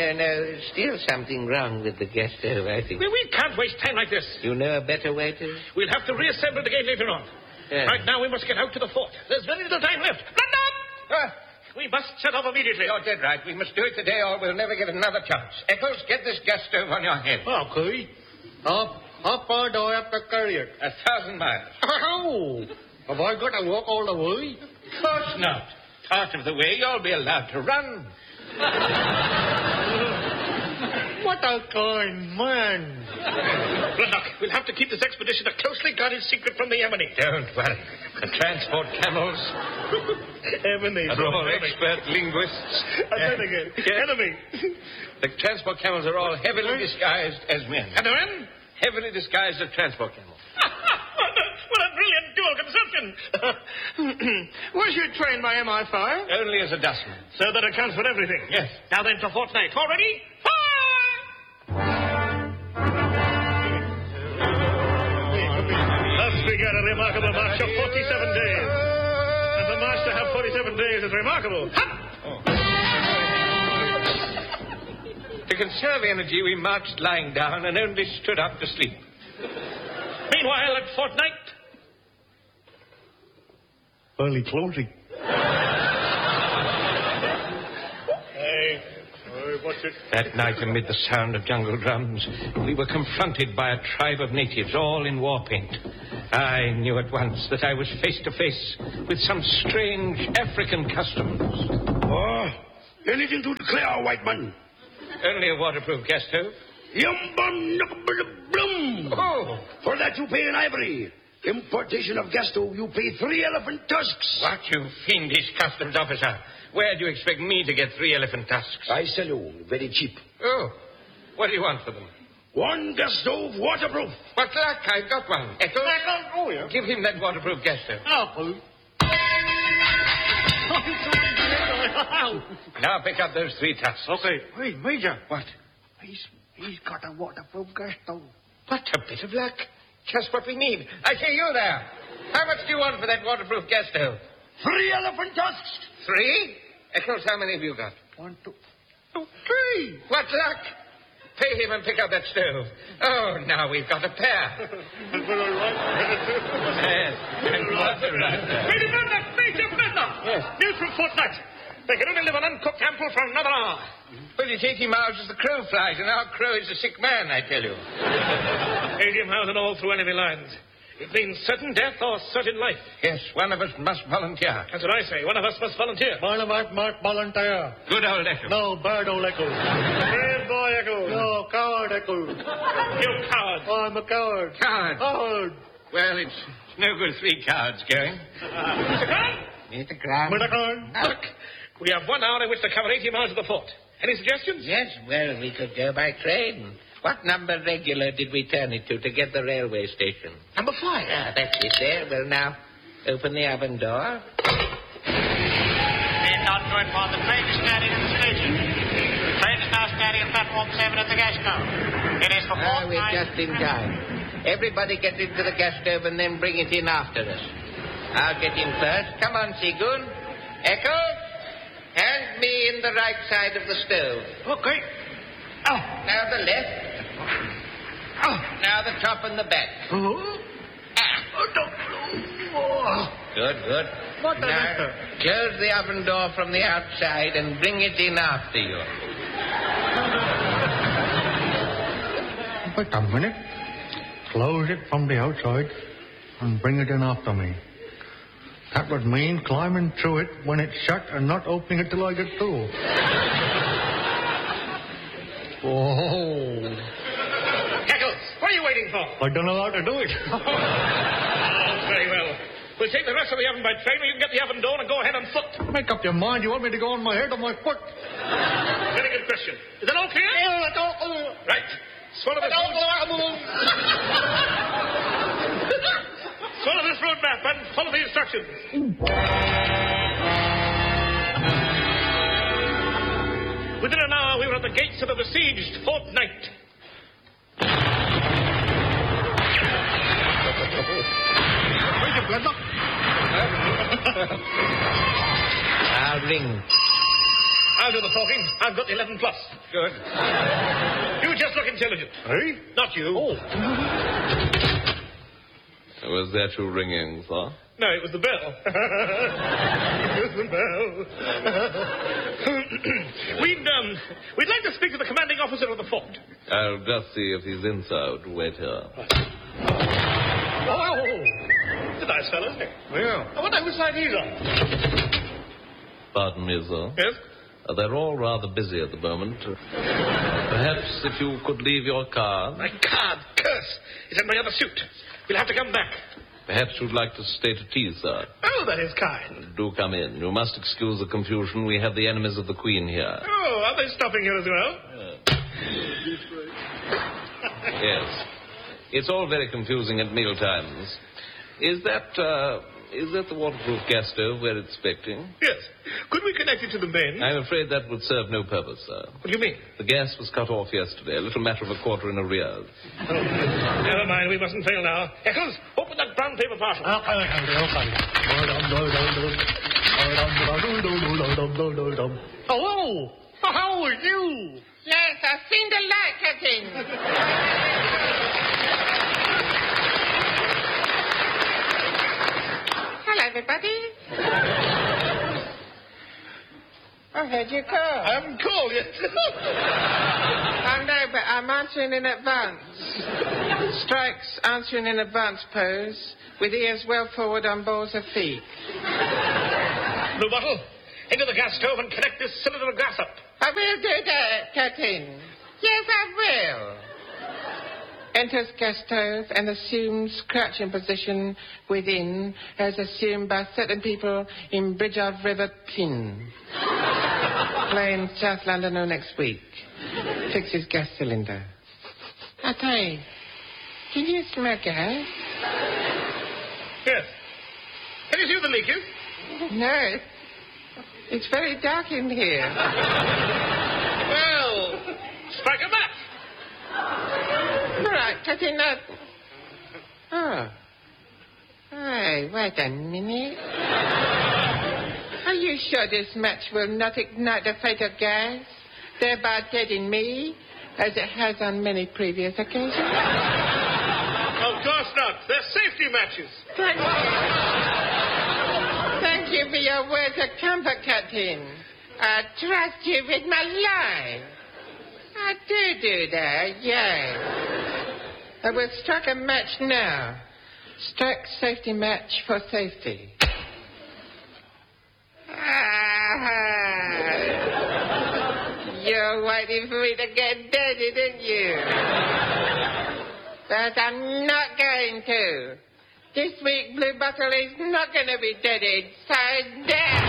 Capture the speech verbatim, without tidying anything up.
no, no. Still something wrong with the gas stove, I think. We, we can't waste time like this. You know a better way to... We'll have to reassemble the gate later on. Yeah. Right now, we must get out to the fort. There's very little time left. London! Uh, we must set off immediately. You're dead right. We must do it today or we'll never get another chance. Eccles, get this gas stove on your head. Okay. How, how far do I have to carry it? A thousand miles. Oh! Have I got to walk all the way? Of course not. Part of the way you'll be allowed to run. What a kind man. Blennock, we'll have to keep this expedition a closely guarded secret from the Yemeni. Don't worry. The transport camels Yemeni. are all expert linguists. I'll say it again. Enemy. The transport camels are all heavily disguised as men. And the men? Heavily disguised as transport camels. What a brilliant dual conception. Was you trained by M I five? Only as a dustman. So that accounts for everything. Yes. Now then, to fortnight. All ready? Fire! Thus began a remarkable march of forty-seven days. And the march to have forty-seven days is remarkable. Oh. To conserve energy, we marched lying down and only stood up to sleep. Meanwhile, at fortnight... Early closing. Hey, hey, what's it? That night, amid the sound of jungle drums, we were confronted by a tribe of natives, all in war paint. I knew at once that I was face to face with some strange African customs. Oh, anything to declare, white man? Only a waterproof gas stove. Yum bum blum. Oh! For that you pay in ivory. Importation of gas stove, you pay three elephant tusks. What, you fiendish customs officer? Where do you expect me to get three elephant tusks? I sell you very cheap. Oh, what do you want for them? One gas stove, waterproof. What luck, I've got one. Eccles, Oh, yeah. give him that waterproof gas stove. Oh, Now pick up those three tusks. okay. Hey, Major. What? He's, he's got a waterproof gas stove. What a bit of luck. Just what we need. I say, you there. How much do you want for that waterproof gas stove? Three elephant tusks. Three? Eccles, how many have you got? One, two, two, three. What luck? Pay him and pick up that stove. Oh, now we've got a pair. Yes, and what's the right? Wait a minute, Major Blennock. Yes. News from fortnight. They can only live on uncooked ample for another hour. Well, it's eighty miles as the crow flies, and our crow is a sick man, I tell you. eighty miles and all through enemy lines. It means certain death or certain life. Yes, one of us must volunteer. That's what I say. One of us must volunteer. One of us must volunteer. Good old Eccles. No, bad old Eccles. Brave boy, Eccles. No, coward Eccles. You coward. Oh, I'm a coward. Coward. Coward. Well, it's no good three cowards going. Mister Khan? Mister Grant? Mister Khan. Look, we have one hour in which to cover eighty miles of the fort. Any suggestions? Yes, well, we could go by train. What number regular did we turn it to to get the railway station? Number five. Ah, that's it there. Well, now, open the oven door. Be not to inform the train is standing at the station. The train is now standing at platform seven at the gas stove. It is for Ah, we're fortnight. just in time. Everybody get into the gas stove and then bring it in after us. I'll get in first. Come on, Segun. Echo, hand me in the right side of the stove. Okay. Oh, now the left. Oh, now the top and the back. Oh. Ah. Oh. Good, good. What the now, matter? close the oven door from the outside and bring it in after you. Wait a minute. Close it from the outside and bring it in after me. That would mean climbing through it when it's shut and not opening it till I get through. Oh. Eccles, what are you waiting for? I don't know how to do it. Oh, very well. We'll take the rest of the oven by train, or you can get the oven door and go ahead on foot. Make up your mind. You want me to go on my head or my foot? Very good question. Is that all clear? Right. Swallow this road... Swallow this road map and follow the instructions. Within an hour, we were at the gates of the besieged Fort Knight. I'll ring. I'll do the talking. I've got the eleven plus. Good. You just look intelligent. Eh? Not you. Oh. Was that you ringing, sir? No, it was the bell. It was the bell. we'd, um, we'd like to speak to the commanding officer of the fort. I'll just see if he's inside. Wait here. Oh! He's a nice fellow, isn't he? Yeah. I wonder which side he's on. Pardon me, sir. Yes? Uh, they're all rather busy at the moment. Perhaps if you could leave your card. My card, curse. It's in my other suit. We'll have to come back. Perhaps you'd like to stay to tea, sir. Oh, that is kind. Do come in. You must excuse the confusion. We have the enemies of the Queen here. Oh, are they stopping here as well? Yes. It's all very confusing at meal times. Is that, uh, is that the waterproof gas stove we're expecting? Yes. Could we connect it to the main? I'm afraid that would serve no purpose, sir. What do you mean? The gas was cut off yesterday, a little matter of a quarter in arrears. Oh, never mind, we mustn't fail now. Eccles, open that brown paper parcel. Okay, okay, okay. Hello! How are you? Yes, I've seen the light, Captain. Hello, everybody. I heard you call. I haven't called yet. I know, but I'm answering in advance. Strikes answering in advance pose, with ears well forward on balls of feet. Blue bottle, into the gas stove and connect this cylinder of gas up. I will do that, Captain. Yes, I will. Enters gas stove and assumes crouching position within, as assumed by certain people in Bridge of River Pin. Playing South London next week. Fixes gas cylinder. I say, can you smell gas? Yes. Can you see the leak is? No. It's very dark in here. Well, strike a match. All right, Captain. Uh... Oh. Hey, wait a minute. Are you sure this match will not ignite the fatal gas, thereby deading me, as it has on many previous occasions? Of course not. They're safety matches. Thank, Thank you for your words of comfort, Captain. I trust you with my life. I do do that, yes. I will strike a match now. Strike safety match for safety. Ah, you're waiting for me to get dirty, didn't you? But I'm not going to. This week, Blue Bottle is not going to be dirty. So, there.